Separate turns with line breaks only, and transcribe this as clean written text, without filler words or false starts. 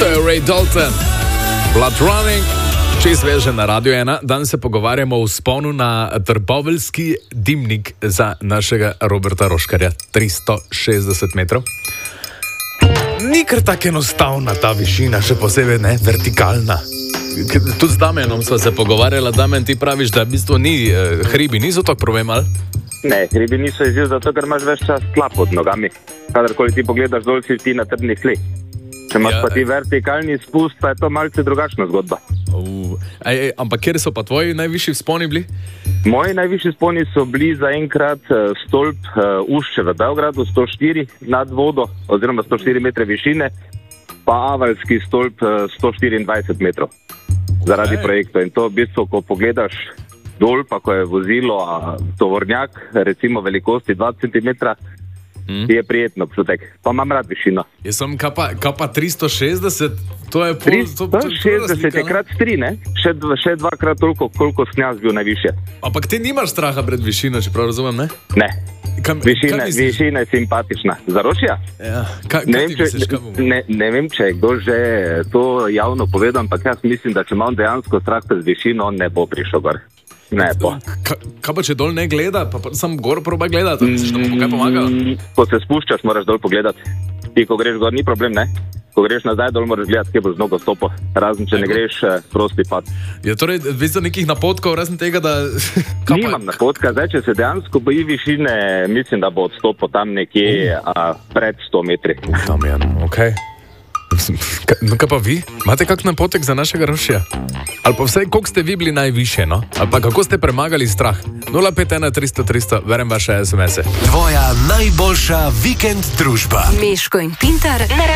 To je Ray Dalton, Blood Running, čist sveže na Radio 1. Danes se pogovarjamo o vzponu na trboveljski dimnik za našega Roberta Roškarja, 360 metrov. Ni kar tako enostavna ta višina, še posebej ne vertikalna. Tudi z Damjanom sva se pogovarjala. Damjan, ti praviš, da v bistvu ni, hribi niso tako problem, ali?
Ne, hribi niso izziv, zato ker imaš več čas tla pod nogami. Kadarkoli ti pogledaš dol, si ti na trdnih tleh. Če imaš pa ti vertikalni spust, pa je to malce drugačna zgodba. Ampak
kjer so pa tvoji najvišji vzponi bili?
Moji najvišji vzponi so bili zaenkrat stolp Ušče v Beogradu, 104 nad vodo, oziroma 104 metre višine, pa Avalski stolp 124 metrov zaradi projektov. In to v bistvu, ko pogledaš dol, pa ko je vozilo tovornjak, recimo velikosti 2 cm, je prijetno občutek. Pa imam rad višino.
Jaz sem kaj pa 360, to je
360 je krat 3, ne? Še dvakrat toliko, koliko sem jaz bil najvišje.
Ampak ti nimaš straha pred višino, če prav razumem, ne?
Ne. Višina je simpatična. Za Rošija?
Ja.
Ne vem, če je kdo že to javno povedal, ampak jaz mislim, da če imam dejansko strah pred višino, on ne bo prišel gor. Ne bo.
Kaj pa če dol ne gleda, pa sam gor proba gledati, misliš, da mu bo kaj pomagalo?
Ko se spuščaš, moraš dol pogledati. Ti, ko greš gor, ni problem, ne? Ko greš nazaj dol, moraš gledati, kje bo z nogo stopil. Razen, če ne greš, prosti pad.
Je torej, visto nekih napotkov, razen tega, da...
Nimam napotka. Zdaj, če se dejansko boji višine, mislim, da bo odstopil tam nekje pred 100 metri.
Damjan, okej. No, kaj pa vi? Imate kak napotek za našega Rošija? Ali pa vsaj, koliko ste vi bili najviše, no? Ali pa kako ste premagali strah? 051 300 300, verem vaše SMS-e.
Tvoja najboljša vikend družba.
Meško in Pintar.